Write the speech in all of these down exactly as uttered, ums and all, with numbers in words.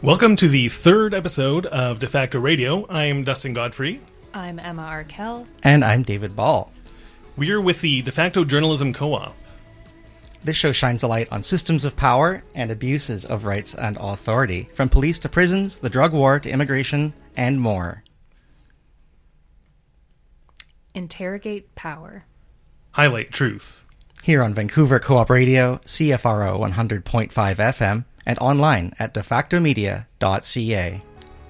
Welcome to the third episode of De Facto Radio. I'm Dustin Godfrey. I'm Emma Arkell. And I'm David Ball. We're with the De Facto Journalism Co-op. This show shines a light on systems of power and abuses of rights and authority, from police to prisons, the drug war to immigration, and more. Interrogate power. Highlight truth. Here on Vancouver Co-op Radio, C F R O one hundred point five F M, and online at de facto media dot c a.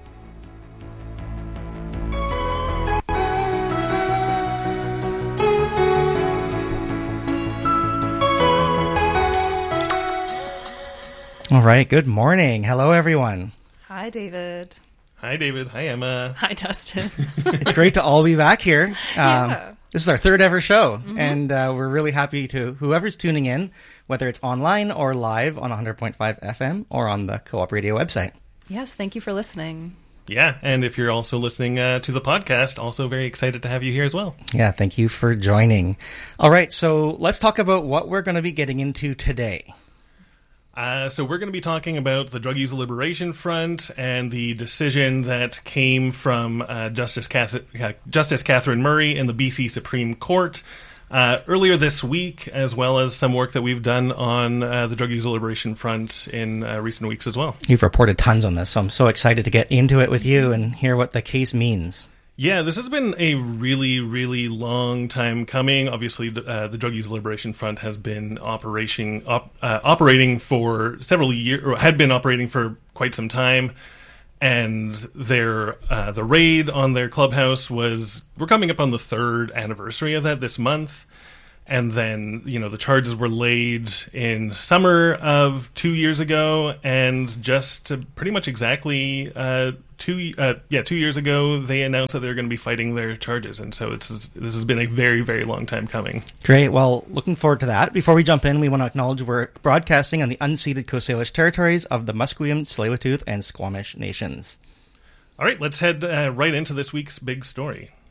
All right, good morning. Hello, everyone. Hi, David. Hi, David. Hi, Emma. Hi, Dustin. It's great to all be back here. Um, Yeah. This is our third ever show, Mm-hmm. and uh, we're really happy to whoever's tuning in, whether it's online or live on one hundred point five F M or on the Co-op Radio website. Yes, thank you for listening. Yeah, and if you're also listening uh, to the podcast, also very excited to have you here as well. Yeah, thank you for joining. All right, so let's talk about what we're going to be getting into today. Uh, so we're going to be talking about the Drug User Liberation Front and the decision that came from uh, Justice, Cath- Justice Catherine Murray in the B C Supreme Court uh, earlier this week, as well as some work that we've done on uh, the Drug User Liberation Front in uh, recent weeks as well. You've reported tons on this, so I'm so excited to get into it with you and hear what the case means. Yeah, this has been a really, really long time coming. Obviously, uh, the Drug User Liberation Front has been operation, op, uh, operating for several years, or had been operating for quite some time. And their uh, the raid on their clubhouse was, we're coming up on the third anniversary of that this month. And then, you know, the charges were laid in summer of two years ago, and just pretty much exactly uh, two, uh, yeah, two years ago, they announced that they're going to be fighting their charges, and so it's this has been a very, very long time coming. Great. Well, looking forward to that. Before we jump in, we want to acknowledge we're broadcasting on the unceded Coast Salish territories of the Musqueam, Tsleil-Waututh, and Squamish nations. All right, let's head uh, right into this week's big story.